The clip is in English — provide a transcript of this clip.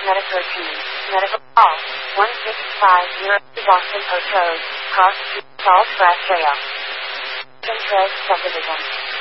Medical Team. Medical Call 1650 Boston Post Road, Cross Street, Falls Grass Trail. Centres Subdivision.